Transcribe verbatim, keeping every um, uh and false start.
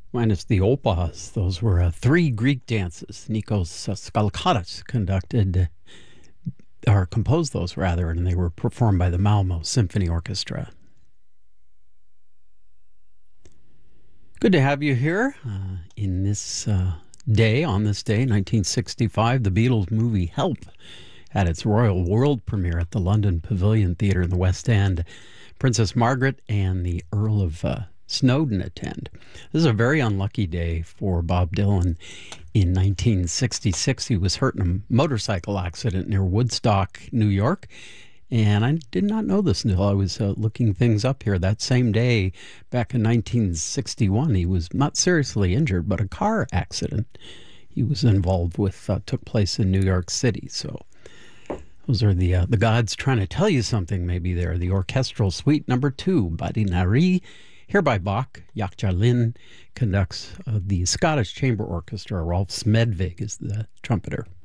Minus the opas. Those were uh, three Greek dances. Nikos uh, Skalakatis conducted, or composed those rather, and they were performed by the Malmo Symphony Orchestra. Good to have you here uh, in this uh, day, on this day, nineteen sixty-five. The Beatles movie Help had its royal world premiere at the London Pavilion Theatre in the West End. Princess Margaret and the Earl of uh, Snowdon attend. This is a very unlucky day for Bob Dylan. In nineteen sixty-six, he was hurt in a motorcycle accident near Woodstock, New York. And I did not know this until I was uh, looking things up here. That same day, back in nineteen sixty-one, he was not seriously injured, but a car accident he was involved with uh, took place in New York City. So those are the uh, the gods trying to tell you something maybe there. The Orchestral Suite number two, Badi Nari, here by Bach. Yakja Lin conducts uh, the Scottish Chamber Orchestra. Rolf Smedvig is the trumpeter.